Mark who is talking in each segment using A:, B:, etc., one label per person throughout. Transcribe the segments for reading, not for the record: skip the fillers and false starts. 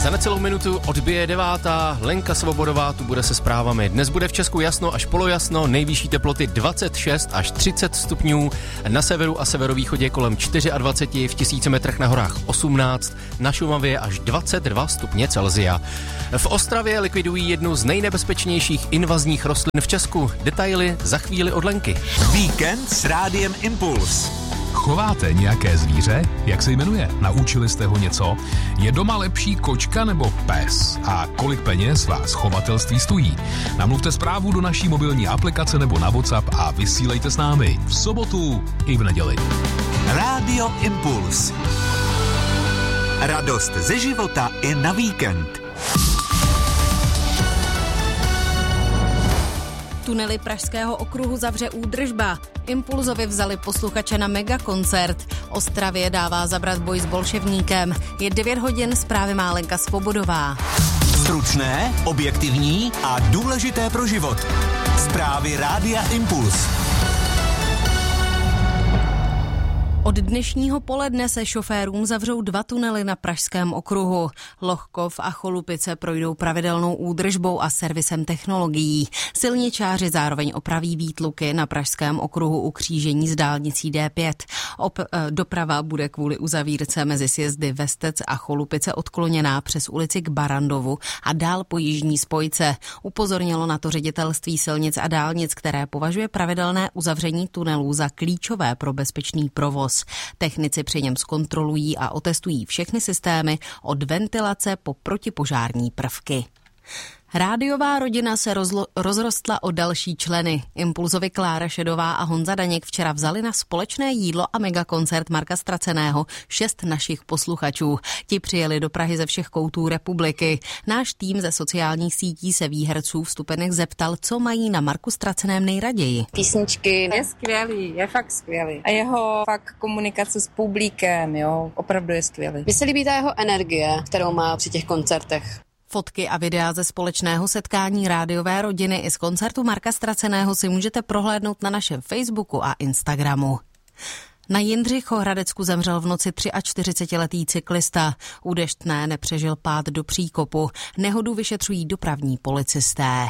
A: Za necelou minutu odbije 9. Lenka Svobodová tu bude se zprávami. Dnes bude v Česku jasno až polojasno, nejvyšší teploty 26 až 30 stupňů, na severu a severovýchodě kolem 24, v 1000 metrech na horách 18, na Šumavě až 22 stupně Celsia. V Ostravě likvidují jednu z nejnebezpečnějších invazních rostlin v Česku. Detaily za chvíli od Lenky.
B: Víkend s Rádiem Impuls.
C: Chováte nějaké zvíře? Jak se jmenuje? Naučili jste ho něco? Je doma lepší kočka nebo pes? A kolik peněz vás chovatelství stojí? Namluvte zprávu do naší mobilní aplikace nebo na WhatsApp a vysílejte s námi v sobotu i v neděli.
B: Rádio Impuls. Radost ze života i na víkend.
D: Tunely Pražského okruhu zavře údržba. Impulzovi vzali posluchače na megakoncert. Ostravě dává zabrat boj s bolševníkem. Je 9 hodin, zprávy má Lenka Svobodová.
B: Stručné, objektivní a důležité pro život. Zprávy Rádia Impuls.
D: Od dnešního poledne se šoférům zavřou 2 tunely na Pražském okruhu. Lohkov a Cholupice projdou pravidelnou údržbou a servisem technologií. Silničáři zároveň opraví výtluky na Pražském okruhu u křížení s dálnicí D5. Doprava bude kvůli uzavírce mezi sjezdy Vestec a Cholupice odkloněná přes ulici k Barandovu a dál po jižní spojce. Upozornilo na to Ředitelství silnic a dálnic, které považuje pravidelné uzavření tunelů za klíčové pro bezpečný provoz. Technici při něm zkontrolují a otestují všechny systémy od ventilace po protipožární prvky. Rádiová rodina se rozrostla o další členy. Impulzovi Klára Šedová a Honza Daněk včera vzali na společné jídlo a megakoncert Marka Straceného 6 našich posluchačů. Ti přijeli do Prahy ze všech koutů republiky. Náš tým ze sociálních sítí se výherců vstupenek zeptal, co mají na Marku Straceném nejraději.
E: Písničky, je skvělý, je fakt skvělý. A jeho fakt komunikace s publikem, jo, opravdu je skvělý.
F: Mně se líbí ta jeho energie, kterou má při těch koncertech.
D: Fotky a videa ze společného setkání rádiové rodiny i z koncertu Marka Straceného si můžete prohlédnout na našem Facebooku a Instagramu. Na Jindřichohradecku zemřel v noci 43letý cyklista. U Deštné nepřežil pád do příkopu. Nehodu vyšetřují dopravní policisté.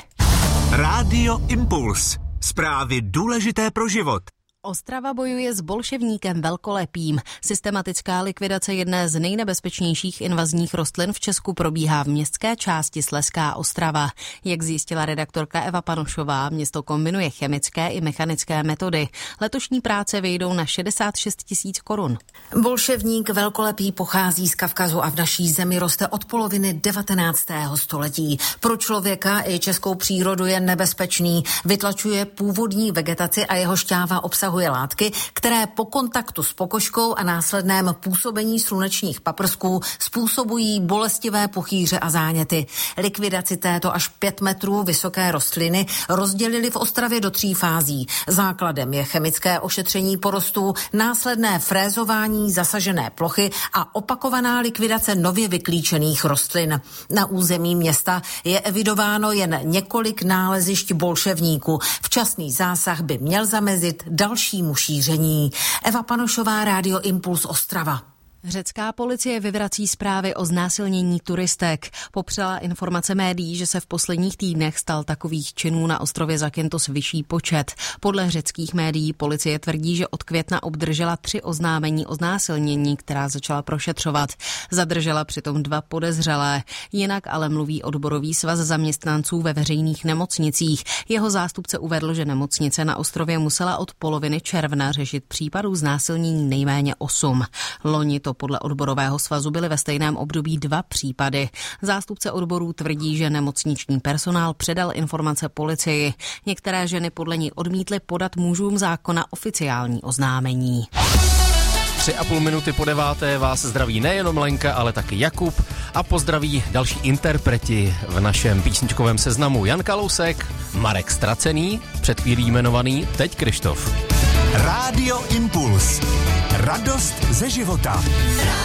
B: Rádio Impuls. Zprávy důležité pro život.
D: Ostrava bojuje s bolševníkem velkolepým. Systematická likvidace jedné z nejnebezpečnějších invazních rostlin v Česku probíhá v městské části Slezská Ostrava. Jak zjistila redaktorka Eva Panošová, město kombinuje chemické i mechanické metody. Letošní práce vyjdou na 66 000 korun.
G: Bolševník velkolepý pochází z Kavkazu a v naší zemi roste od poloviny 19. století. Pro člověka i českou přírodu je nebezpečný. Vytlačuje původní vegetaci a jeho šťáva obsahuje látky, které po kontaktu s pokožkou a následném působení slunečních paprsků způsobují bolestivé puchýře a záněty. Likvidaci této až 5 metrů vysoké rostliny rozdělili v Ostravě do 3 fází. Základem je chemické ošetření porostů, následné frézování zasažené plochy a opakovaná likvidace nově vyklíčených rostlin. Na území města je evidováno jen několik nálezišť bolševníků. Včasný zásah by měl zamezit dalšímu šíření. Eva Panošová, Rádio Impuls Ostrava.
D: Řecká policie vyvrací zprávy o znásilnění turistek. Popřela informace médií, že se v posledních týdnech stal takových činů na ostrově Zakynthos vyšší počet. Podle řeckých médií policie tvrdí, že od května obdržela 3 oznámení o znásilnění, která začala prošetřovat. Zadržela přitom 2 podezřelé. Jinak ale mluví odborový svaz zaměstnanců ve veřejných nemocnicích. Jeho zástupce uvedl, že nemocnice na ostrově musela od poloviny června řešit případů znásilnění nejméně 8. Loni to podle odborového svazu byly ve stejném období 2 případy. Zástupce odborů tvrdí, že nemocniční personál předal informace policii. Některé ženy podle ní odmítly podat mužům zákona oficiální oznámení.
A: 3,5 minuty po 9. vás zdraví nejenom Lenka, ale taky Jakub a pozdraví další interpreti v našem písničkovém seznamu. Jan Kalousek, Marek Stracený, před chvílí jmenovaný, teď Krištof.
B: Rádio Impuls. Radost ze života.